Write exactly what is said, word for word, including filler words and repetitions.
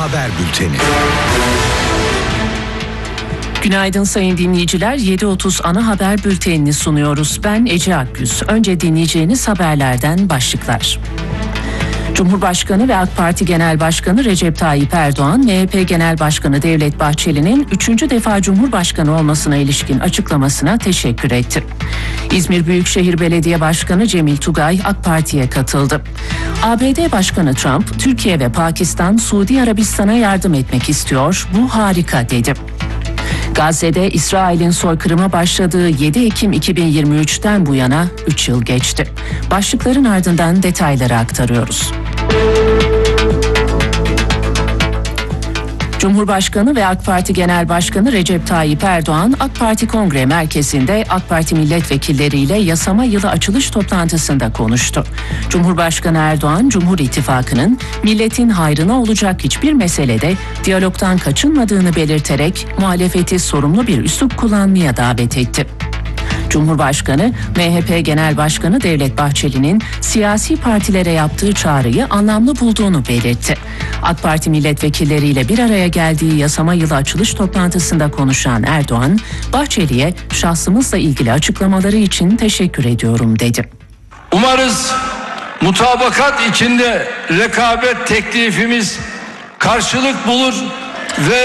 haber bülteni. Günaydın sayın dinleyiciler. yedi otuz ana haber bültenini sunuyoruz. Ben Ece Akgüz. Önce dinleyeceğiniz haberlerden başlıklar. Cumhurbaşkanı ve AK Parti Genel Başkanı Recep Tayyip Erdoğan, M H P Genel Başkanı Devlet Bahçeli'nin üçüncü defa Cumhurbaşkanı olmasına ilişkin açıklamasına teşekkür etti. İzmir Büyükşehir Belediye Başkanı Cemil Tugay AK Parti'ye katıldı. A B D Başkanı Trump, Türkiye ve Pakistan, Suudi Arabistan'a yardım etmek istiyor, bu harika dedi. Gazze'de İsrail'in soykırıma başladığı yedi Ekim iki bin yirmi üçten bu yana üç yıl geçti. Başlıkların ardından detayları aktarıyoruz. Cumhurbaşkanı ve AK Parti Genel Başkanı Recep Tayyip Erdoğan, AK Parti Kongre Merkezi'nde AK Parti milletvekilleriyle yasama yılı açılış toplantısında konuştu. Cumhurbaşkanı Erdoğan, Cumhur İttifakı'nın milletin hayrına olacak hiçbir meselede diyalogtan kaçınmadığını belirterek muhalefeti sorumlu bir üslup kullanmaya davet etti. Cumhurbaşkanı, M H P Genel Başkanı Devlet Bahçeli'nin siyasi partilere yaptığı çağrıyı anlamlı bulduğunu belirtti. AK Parti milletvekilleriyle bir araya geldiği yasama yılı açılış toplantısında konuşan Erdoğan, Bahçeli'ye şahsımızla ilgili açıklamaları için teşekkür ediyorum dedi. Umarız mutabakat içinde rekabet teklifimiz karşılık bulur ve